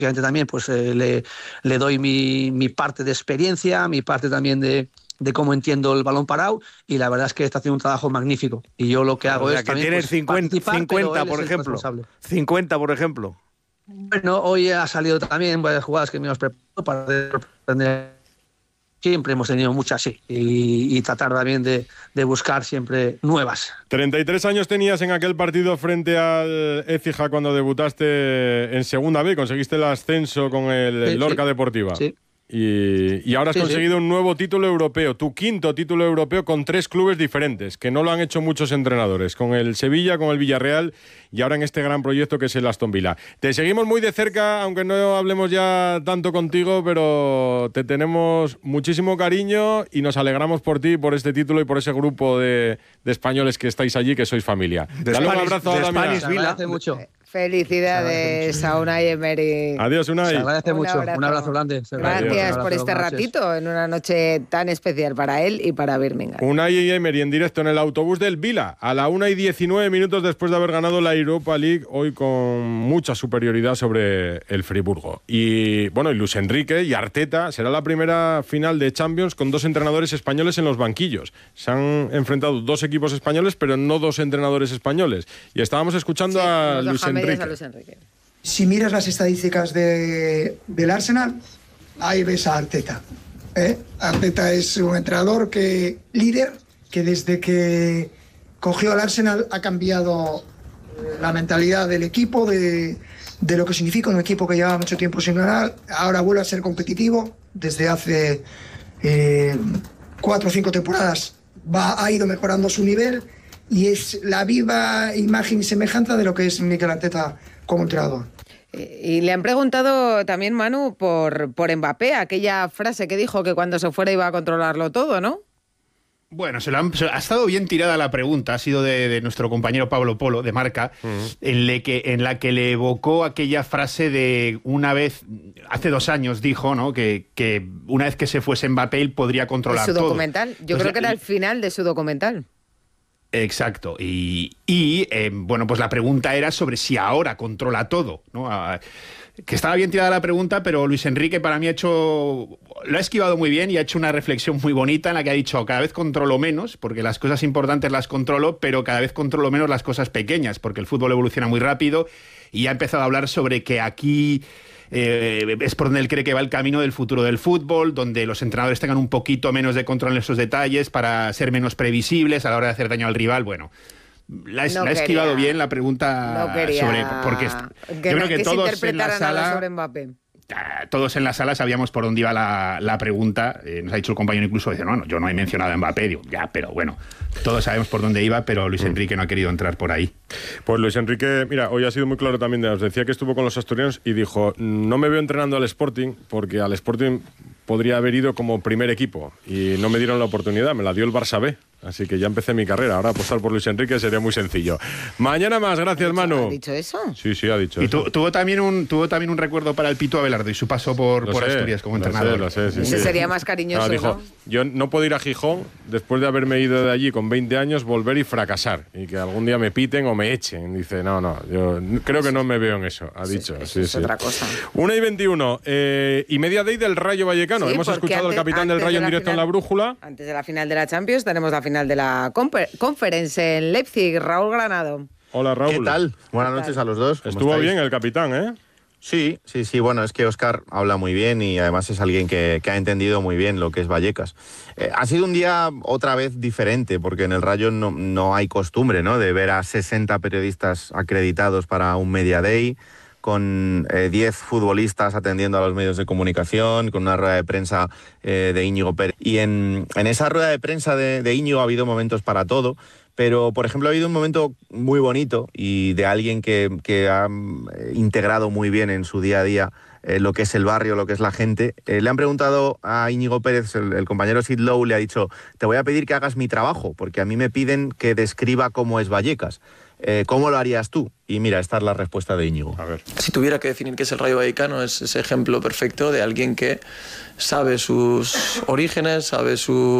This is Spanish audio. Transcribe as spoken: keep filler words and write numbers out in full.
obviamente también pues eh, le, le doy mi, mi parte de experiencia, mi parte también de, de cómo entiendo el balón parado, y la verdad es que está haciendo un trabajo magnífico. Y yo lo que hago o sea, es que también tienes pues, cincuenta, cincuenta por ejemplo. cincuenta, por ejemplo. Bueno, hoy ha salido también varias jugadas que me hemos preparado para aprender. Siempre hemos tenido muchas, sí, y, y tratar también de, de buscar siempre nuevas. treinta y tres años tenías en aquel partido frente al Écija cuando debutaste en Segunda B, conseguiste el ascenso con el Sí, Lorca sí, Deportiva. Sí. Y, y ahora has Sí, conseguido sí. un nuevo título europeo, tu quinto título europeo con tres clubes diferentes, que no lo han hecho muchos entrenadores, con el Sevilla, con el Villarreal y ahora en este gran proyecto que es el Aston Villa. Te seguimos muy de cerca, aunque no hablemos ya tanto contigo, pero te tenemos muchísimo cariño y nos alegramos por ti, por este título y por ese grupo de, de españoles que estáis allí, que sois familia. De Dale un Spanish- abrazo de a Damián. Spanish Se Villa. agradece mucho. Felicidades a Unai Emery. Adiós, Se Unai. agradece Un mucho. abrazo. Un abrazo grande. Se agradece. Gracias Un abrazo, por este buenas noches. ratito en una noche tan especial para él y para Birmingham. Unai y Emery en directo en el autobús del Vila a la una y diecinueve minutos después de haber ganado la Europa League, hoy con mucha superioridad sobre el Friburgo. Y bueno, y Luis Enrique y Arteta, será la primera final de Champions con dos entrenadores españoles en los banquillos. Se han enfrentado dos equipos españoles, pero no dos entrenadores españoles. Y estábamos escuchando Sí, a, nos Luis deja medias Enrique. a Luis Enrique. Si miras las estadísticas de, del Arsenal, ahí ves a Arteta. ¿eh? Arteta es un entrenador que líder, que desde que cogió al Arsenal ha cambiado la mentalidad del equipo, de, de lo que significa un equipo que llevaba mucho tiempo sin ganar. Ahora vuelve a ser competitivo. Desde hace eh, cuatro o cinco temporadas va, ha ido mejorando su nivel y es la viva imagen y semejanza de lo que es Mikel Arteta como entrenador. Y le han preguntado también, Manu, por, por Mbappé, aquella frase que dijo que cuando se fuera iba a controlarlo todo, ¿no? Bueno, se lo han, se, ha estado bien tirada la pregunta, ha sido de, de nuestro compañero Pablo Polo, de Marca, uh-huh. en, le que, en la que le evocó aquella frase de una vez, hace dos años dijo, ¿no? Que, que una vez que se fuese Mbappé él podría controlar todo. Su documental, yo Entonces, creo que era el final de su documental. Exacto, y, y eh, bueno, pues la pregunta era sobre si ahora controla todo, ¿no? A, que estaba bien tirada la pregunta, pero Luis Enrique para mí ha hecho, lo ha esquivado muy bien y ha hecho una reflexión muy bonita en la que ha dicho, cada vez controlo menos, porque las cosas importantes las controlo, pero cada vez controlo menos las cosas pequeñas, porque el fútbol evoluciona muy rápido, y ha empezado a hablar sobre que aquí eh, es por donde él cree que va el camino del futuro del fútbol, donde los entrenadores tengan un poquito menos de control en esos detalles para ser menos previsibles a la hora de hacer daño al rival, bueno. La, es, no la ha esquivado quería, bien la pregunta no quería, sobre... Porque que yo no, creo que, que todos se en la nada sala... sobre Mbappé. Todos en la sala sabíamos por dónde iba la, la pregunta. Eh, nos ha dicho el compañero incluso, dice, no, no, yo no he mencionado a Mbappé. Digo, ya, pero bueno, todos sabemos por dónde iba, pero Luis Enrique no ha querido entrar por ahí. Pues Luis Enrique, mira, hoy ha sido muy claro también. Nos decía que estuvo con los asturianos y dijo, no me veo entrenando al Sporting, porque al Sporting podría haber ido como primer equipo y no me dieron la oportunidad, me la dio el Barça B. Así que ya empecé mi carrera. Ahora apostar por Luis Enrique sería muy sencillo. Mañana más, gracias, Manu. ¿Ha dicho eso? Sí, sí, ha dicho y eso. Tu, tuvo, también un, tuvo también un recuerdo para el Pito Abelardo y su paso por, por sé, Asturias como lo entrenador. Sé, lo sé, sí, Ese sí. sería más cariñoso, no, dijo, ¿no? Yo no puedo ir a Gijón después de haberme ido de allí con veinte años, volver y fracasar. Y que algún día me piten o me echen. Dice, no, no, yo creo que no me veo en eso, ha dicho. Eso, eso sí, es sí. otra cosa. una y veintiuno. Eh, y media day del Rayo Vallecano. Sí, Hemos porque escuchado antes- al capitán del antes Rayo de en la directo final- en la brújula. Antes de la final de la Champions tenemos la final de la Comper- Conference en Leipzig. Raúl Granado. Hola, Raúl. ¿Qué tal? Buenas noches a los dos. ¿Cómo Estuvo estáis? bien el capitán, ¿eh? Sí, sí, sí. Bueno, es que Óscar habla muy bien y además es alguien que, que ha entendido muy bien lo que es Vallecas. Eh, ha sido un día otra vez diferente porque en el Rayo no, no hay costumbre, ¿no?, de ver a sesenta periodistas acreditados para un Media Day, con eh, diez futbolistas atendiendo a los medios de comunicación, con una rueda de prensa eh, de Íñigo Pérez. Y en, en esa rueda de prensa de, de Íñigo ha habido momentos para todo. Pero, por ejemplo, ha habido un momento muy bonito y de alguien que, que ha eh, integrado muy bien en su día a día eh, lo que es el barrio, lo que es la gente. Eh, le han preguntado a Íñigo Pérez, el, el compañero Sid Lowe, le ha dicho, te voy a pedir que hagas mi trabajo, porque a mí me piden que describa cómo es Vallecas. Eh, ¿Cómo lo harías tú? Y mira, esta es la respuesta de Íñigo. A ver. Si tuviera que definir qué es el Rayo Vallecano, es ese ejemplo perfecto de alguien que sabe sus orígenes, sabe su